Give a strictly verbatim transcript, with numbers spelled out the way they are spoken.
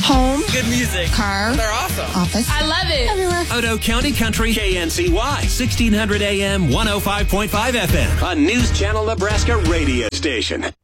Home. Good music. Car. They're awesome. Office. I love it. Everywhere. Odo County Country, K N C Y, sixteen hundred A M, one oh five point five F M, a News Channel Nebraska radio station.